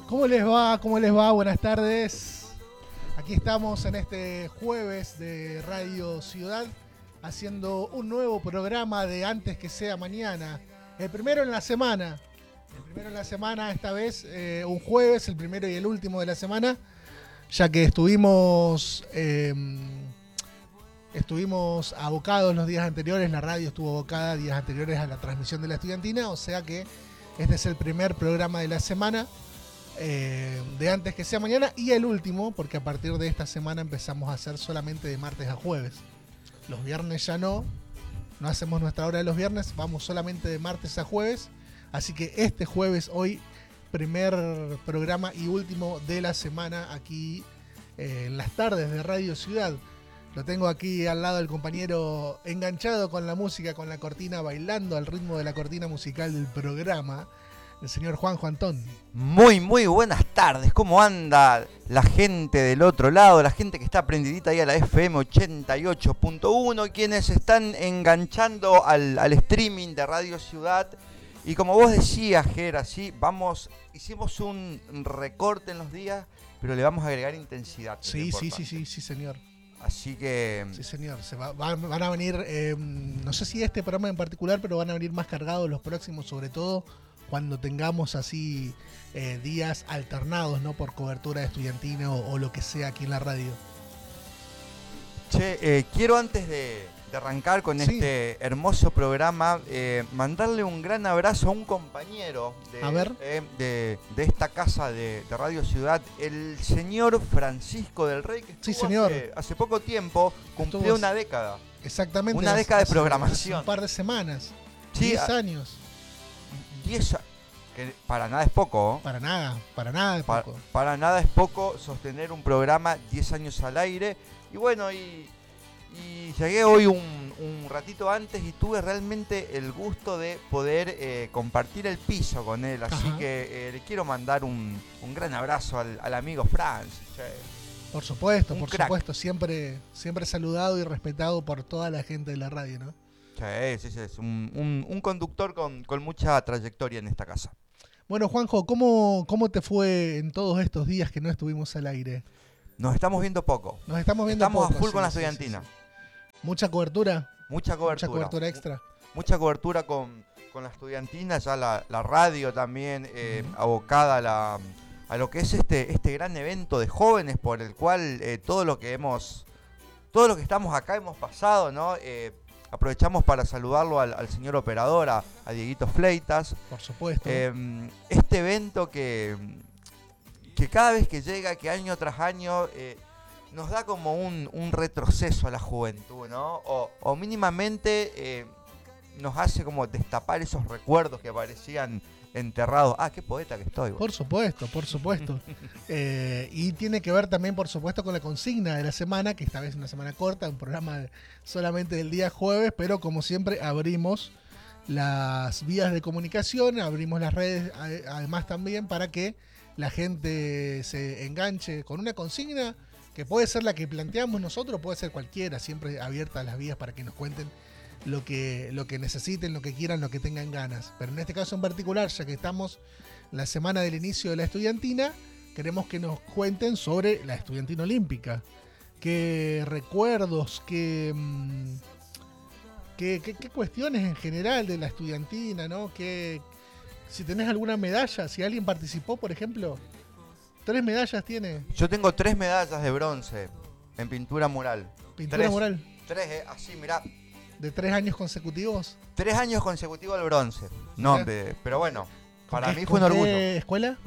¿Cómo les va? ¿Cómo les va? Buenas tardes. Aquí estamos en este jueves de Radio Ciudad haciendo un nuevo programa de Antes que sea mañana. El primero en la semana. El primero en la semana, esta vez un jueves, el primero y el último de la semana, ya que estuvimos abocados los días anteriores, la radio estuvo abocada días anteriores a la transmisión de la estudiantina, o sea que este es el primer programa de la semana. De Antes que sea mañana y el último, porque a partir de esta semana empezamos a hacer solamente de martes a jueves. Los viernes ya no hacemos nuestra hora de los viernes, vamos solamente de martes a jueves. Así que este jueves, hoy, primer programa y último de la semana aquí en las tardes de Radio Ciudad. Lo tengo aquí al lado del compañero enganchado con la música, con la cortina, bailando al ritmo de la cortina musical del programa. El señor Juanjo Antón. Muy buenas tardes. ¿Cómo anda la gente del otro lado? La gente que está prendidita ahí a la FM 88.1, quienes están enganchando al streaming de Radio Ciudad. Y como vos decías, Ger, así hicimos un recorte en los días, pero le vamos a agregar intensidad. Sí, señor. Así que... Sí, señor. Van a venir, no sé si este programa en particular, pero van a venir más cargados los próximos, sobre todo cuando tengamos así días alternados, ¿no? Por cobertura estudiantina o lo que sea aquí en la radio. Che, quiero antes de arrancar con este hermoso programa, mandarle un gran abrazo a un compañero de esta casa de Radio Ciudad, el señor Francisco del Rey, que estuvo hace poco tiempo, cumplió una década. Exactamente. Una década de programación. Hace un par de semanas. Sí, 10 años. 10 años. Que para nada es poco. Para nada es poco. Para nada es poco sostener un programa 10 años al aire. Y bueno, y llegué hoy un ratito antes y tuve realmente el gusto de poder compartir el piso con él. Así que le quiero mandar un gran abrazo al amigo Franz. Por supuesto. Siempre saludado y respetado por toda la gente de la radio, ¿no? Sí, es un conductor con mucha trayectoria en esta casa. Bueno, Juanjo, ¿cómo te fue en todos estos días que no estuvimos al aire? Nos estamos viendo poco. Estamos a full con la estudiantina. Sí. ¿Mucha cobertura? Mucha cobertura extra. Mucha cobertura con la estudiantina, ya la radio también abocada a lo que es este gran evento de jóvenes por el cual todo lo que estamos acá hemos pasado, ¿no? Aprovechamos para saludarlo al señor operador, a Dieguito Fleitas. Por supuesto. Este evento que cada vez que llega, que año tras año, nos da como un retroceso a la juventud, ¿no? O mínimamente nos hace como destapar esos recuerdos que parecían enterrados. Ah, qué poeta que estoy. Por supuesto. Y tiene que ver también, por supuesto, con la consigna de la semana, que esta vez es una semana corta, un programa solamente del día jueves, pero como siempre abrimos las vías de comunicación, abrimos las redes además también para que la gente se enganche con una consigna que puede ser la que planteamos nosotros, puede ser cualquiera, siempre abiertas las vías para que nos cuenten lo que necesiten, lo que quieran, lo que tengan ganas. Pero en este caso en particular, ya que estamos en la semana del inicio de la estudiantina, queremos que nos cuenten sobre la estudiantina olímpica. ¿Qué recuerdos, qué cuestiones en general de la estudiantina, ¿no? Si tenés alguna medalla, si alguien participó, por ejemplo, 3 medallas tiene. Yo tengo 3 medallas de bronce en pintura mural. ¿Pintura mural? 3, así, mirá. ¿De 3 años consecutivos? 3 años consecutivos al bronce. No, pero bueno, para mí fue un orgullo. ¿Qué escuela?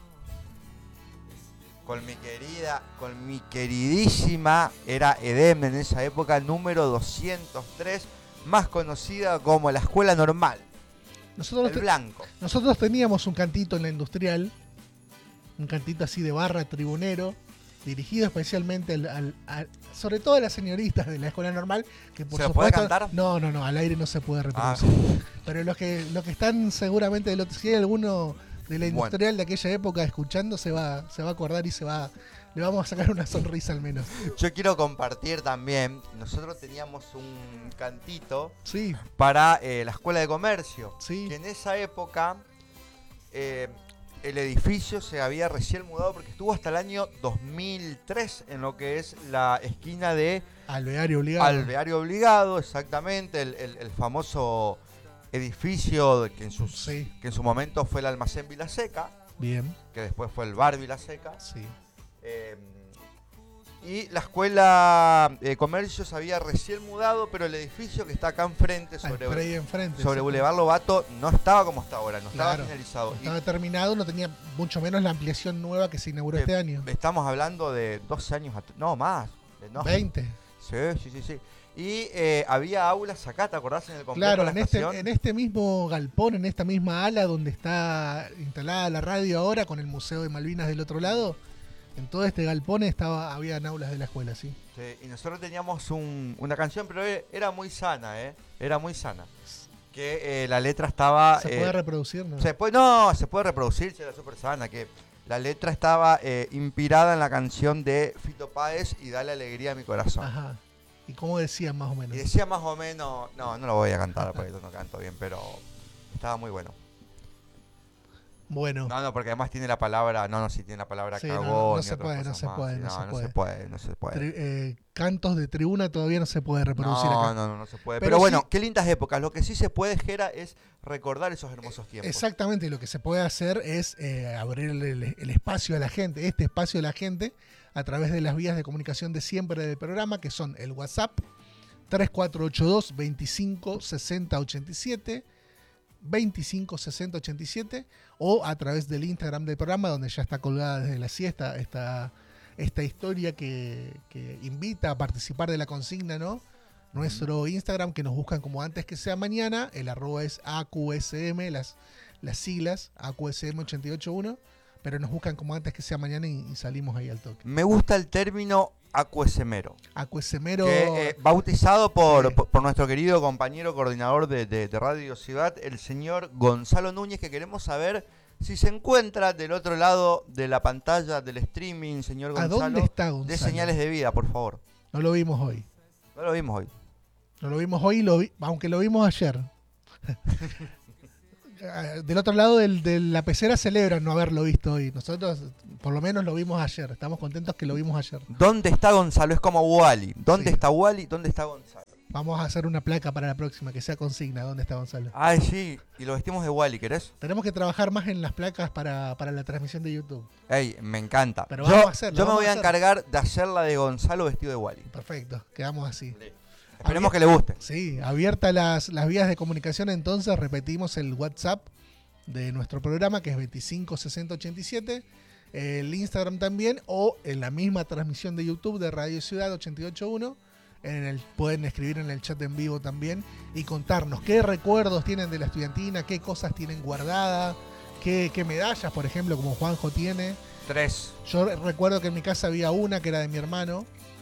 Con mi queridísima, era EDEM en esa época, número 203, más conocida como la Escuela Normal. El Blanco. Nosotros teníamos un cantito en la industrial, un cantito así de barra, tribunero, dirigido especialmente sobre todo a las señoritas de la Escuela Normal, que por ¿Se supuesto, puede cantar? No, al aire no se puede reproducir. Pero los que están seguramente si hay alguno de la industrial de aquella época escuchando, se va a acordar y le vamos a sacar una sonrisa al menos. Yo quiero compartir también, nosotros teníamos un cantito para la Escuela de Comercio, sí, que en esa época el edificio se había recién mudado porque estuvo hasta el año 2003 en lo que es la esquina de Alveario Obligado. Alveario Obligado, exactamente, el famoso edificio que en su momento fue el almacén Vilaseca. Bien. Que después fue el bar Vilaseca. Sí. Y la escuela de comercio se había recién mudado, pero el edificio que está acá enfrente, sobre Boulevard Lobato, no estaba como está ahora, no estaba finalizado. No estaba terminado, no tenía mucho menos la ampliación nueva que se inauguró este año. Estamos hablando de 12 años, no más. 20. Sí. Y había aulas acá, ¿te acordás? En el complejo claro, de la estación. en este mismo galpón, en esta misma ala donde está instalada la radio ahora, con el Museo de Malvinas del otro lado, en todo este galpón había aulas de la escuela, sí. Sí, y nosotros teníamos una canción, pero era muy sana, Era muy sana. Que la letra estaba... ¿Se puede reproducir, no? Se puede reproducir, era súper sana, que la letra estaba inspirada en la canción de Fito Páez y Dale Alegría a mi corazón. Ajá. ¿Y cómo decía más o menos? Y decía más o menos, no lo voy a cantar porque yo no canto bien, pero estaba muy bueno. Bueno. No, porque además tiene la palabra, sí tiene la palabra sí, cagón. No se puede. Cantos de tribuna todavía no se puede reproducir acá. No se puede. Pero bueno, qué lindas épocas. Lo que sí se puede, Jera, es recordar esos hermosos tiempos. Exactamente, y lo que se puede hacer es abrir el espacio a la gente, este espacio a la gente, a través de las vías de comunicación de siempre del programa, que son el WhatsApp 3482 25 60 87, 25 60 87, o a través del Instagram del programa, donde ya está colgada desde la siesta esta historia que invita a participar de la consigna, ¿no? Nuestro Instagram, que nos buscan como Antes que sea mañana, el @ es AQSM, las siglas AQSM 881, pero nos buscan como Antes que sea mañana y salimos ahí al toque. Me gusta el término acuesemero. Acuesemero. Que, bautizado por nuestro querido compañero coordinador de Radio Ciudad, el señor Gonzalo Núñez, que queremos saber si se encuentra del otro lado de la pantalla del streaming, señor Gonzalo. ¿A dónde está Gonzalo? De Señales de Vida, por favor. No lo vimos hoy. No lo vimos hoy, aunque lo vimos ayer. Del otro lado de la pecera celebran no haberlo visto hoy. Nosotros por lo menos lo vimos ayer. Estamos contentos que lo vimos ayer. ¿Dónde está Gonzalo? Es como Wally. ¿Dónde está Wally? ¿Dónde está Gonzalo? Vamos a hacer una placa para la próxima, que sea consigna. ¿Dónde está Gonzalo? Ay, sí. Y lo vestimos de Wally, ¿querés? Tenemos que trabajar más en las placas para la transmisión de YouTube. Ey, me encanta. Pero vamos a hacerlo. Yo me voy a encargar de hacer la de Gonzalo vestido de Wally. Perfecto, quedamos así. Esperemos que le guste. Sí, abiertas las vías de comunicación, entonces repetimos el WhatsApp de nuestro programa, que es 25 60 87, el Instagram también, o en la misma transmisión de YouTube de Radio Ciudad 881. Pueden escribir en el chat en vivo también y contarnos qué recuerdos tienen de la estudiantina, qué cosas tienen guardadas, qué medallas, por ejemplo, como Juanjo tiene. 3. Yo recuerdo que en mi casa había una que era de mi hermano.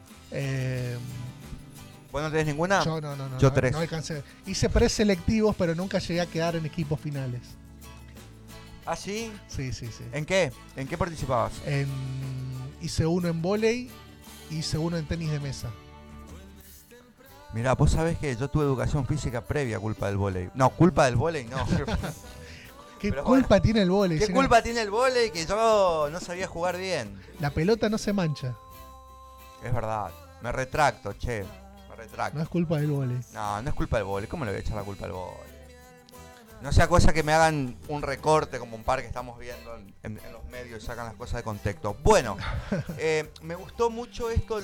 ¿Vos no tenés ninguna? Yo no. Yo 3. No alcancé. Hice preselectivos, pero nunca llegué a quedar en equipos finales. ¿Ah, sí? Sí. ¿En qué? ¿En qué participabas? Hice uno en vóley, hice uno en tenis de mesa. Mirá, vos sabés que yo tuve educación física previa a culpa del vóley. No, culpa del vóley no. ¿Qué culpa tiene el vóley? ¿Qué culpa tiene el vóley que yo no sabía jugar bien? La pelota no se mancha. Es verdad. Me retracto, che. No es culpa del vóley. No es culpa del vóley. ¿Cómo le voy a echar la culpa al vóley? No sea cosa que me hagan un recorte como un par que estamos viendo en los medios y sacan las cosas de contexto. Bueno, me gustó mucho esto,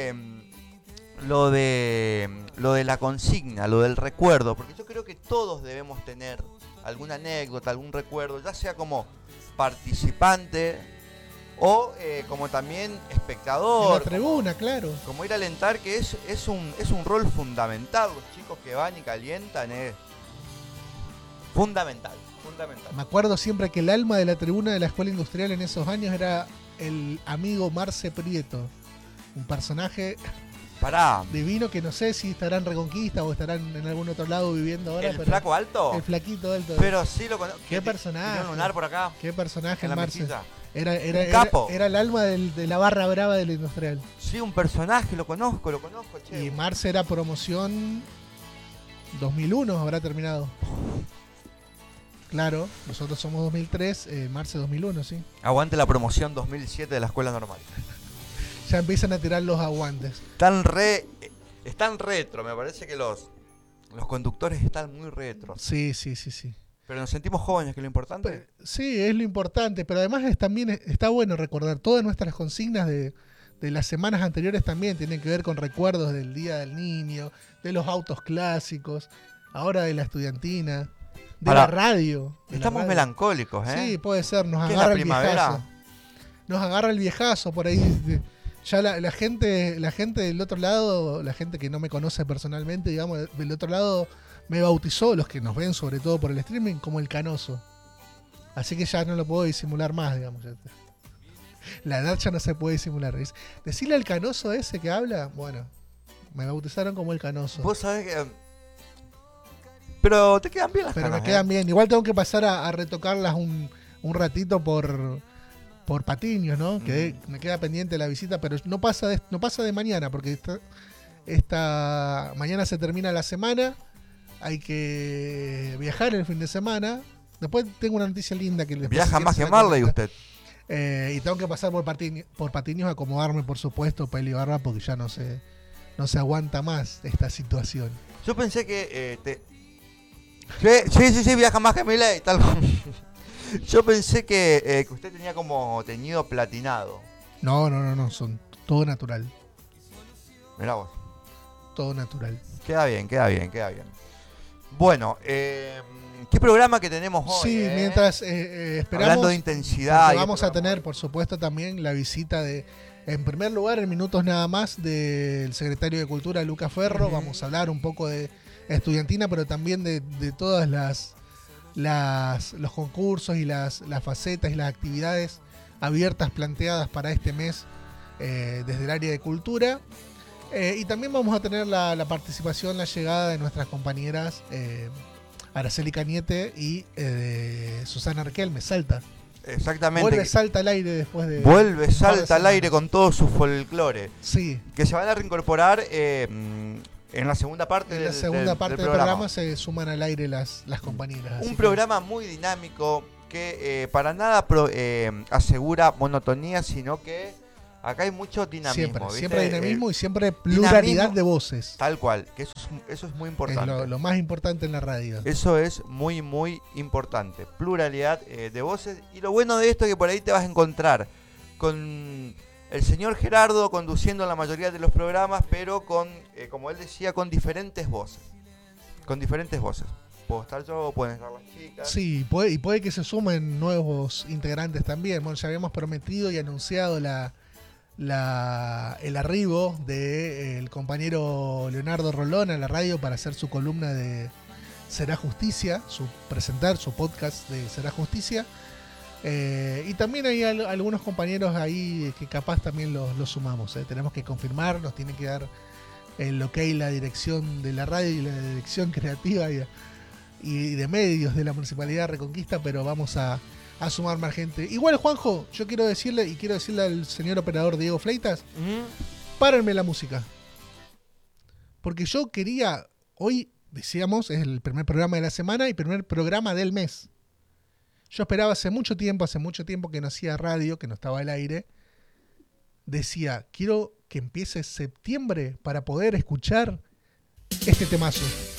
lo de la consigna, lo del recuerdo, porque yo creo que todos debemos tener alguna anécdota, algún recuerdo, ya sea como participante o como también espectador. En la tribuna, claro. Como ir a alentar, que es un rol fundamental. Los chicos que van y calientan es fundamental. Me acuerdo siempre que el alma de la tribuna de la escuela industrial en esos años era el amigo Marce Prieto, un personaje divino que no sé si estará en Reconquista o estarán en algún otro lado viviendo ahora. ¿El flaco alto? El flaquito alto. Pero sí lo conozco. ¿Qué personaje? ¿Tiene un lunar por acá? ¿Qué personaje el Marce? Un capo. Era el alma de la barra brava de la industrial. Sí, un personaje, lo conozco, che. Y Marce era promoción 2001, habrá terminado. Claro, nosotros somos 2003, Marce 2001, sí. Aguante la promoción 2007 de la escuela normal. Ya empiezan a tirar los aguantes. Están retro, me parece que los conductores están muy retro. Sí. Pero nos sentimos jóvenes, que es lo importante. Sí, es lo importante, pero además también está bueno recordar todas nuestras consignas de las semanas anteriores también tienen que ver con recuerdos del Día del Niño, de los autos clásicos, ahora de la estudiantina, de la radio. Estamos melancólicos, ¿eh? Sí, puede ser, nos ¿Qué es agarra la el primavera? viejazo. Nos agarra el viejazo por ahí. Ya la gente del otro lado, la gente que no me conoce personalmente, digamos, del otro lado, me bautizó, los que nos ven sobre todo por el streaming, como el canoso. Así que ya no lo puedo disimular más, digamos. La edad ya no se puede disimular. Decirle al canoso ese que habla, bueno, me bautizaron como el canoso. Vos sabés que... Pero te quedan bien las Pero canas, me quedan bien. Igual tengo que pasar a retocarlas un ratito por Patiños, ¿no? Que me queda pendiente la visita, pero no pasa de mañana, porque mañana se termina la semana, hay que viajar el fin de semana. Después tengo una noticia linda que les viaja más que Marley usted. Y tengo que pasar por Patiños a acomodarme, por supuesto, peli barba, porque ya no se aguanta más esta situación. Yo pensé que sí, viaja más que Milei, tal. Yo pensé que usted tenía como teñido platinado. No, son todo natural. Mirá vos. Todo natural. Queda bien. Bueno, ¿qué programa que tenemos hoy? Sí, mientras esperamos. Hablando de intensidad. Vamos a tener, por supuesto, también la visita en primer lugar, en minutos nada más, del secretario de Cultura, Lucas Ferro. Vamos a hablar un poco de estudiantina, pero también de todas los concursos y las facetas y las actividades abiertas planteadas para este mes desde el área de cultura. Y también vamos a tener la participación, la llegada de nuestras compañeras Araceli Cañete y Susana Arquelme, Salta. Exactamente. Vuelve Salta al aire después de... Vuelve Salta al aire con todo su folclore. Sí. Que se van a reincorporar en la segunda parte del programa se suman al aire las compañeras. Un programa muy dinámico que para nada asegura monotonía, sino que acá hay mucho dinamismo. Siempre dinamismo y siempre pluralidad de voces. Tal cual, que eso es muy importante. Es lo más importante en la radio. Eso es muy, muy importante. Pluralidad de voces. Y lo bueno de esto es que por ahí te vas a encontrar con el señor Gerardo conduciendo la mayoría de los programas, pero con, como él decía, con diferentes voces. Puedo estar yo, pueden estar las chicas. Sí, puede que se sumen nuevos integrantes también. Bueno, ya habíamos prometido y anunciado el arribo del compañero Leonardo Rolón a la radio para hacer su columna de Será Justicia, presentar su podcast de Será Justicia. Y también hay algunos compañeros ahí que capaz también los sumamos. Tenemos que confirmar, nos tiene que dar el ok la dirección de la radio y la dirección creativa y de medios de la Municipalidad de Reconquista, pero vamos a sumar más gente. Igual, Juanjo, yo quiero decirle al señor operador Diego Fleitas, párenme la música. Porque yo quería, hoy decíamos, es el primer programa de la semana y primer programa del mes. Yo esperaba hace mucho tiempo que no hacía radio, que no estaba al aire. Decía, quiero que empiece septiembre para poder escuchar este temazo.